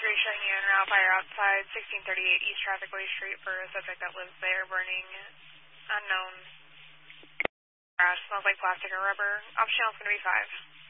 showing you en route fire outside 1638 East Trafficway Street for a subject that lives there burning unknown. Crash smells like plastic or rubber. Option channel is going to be 5.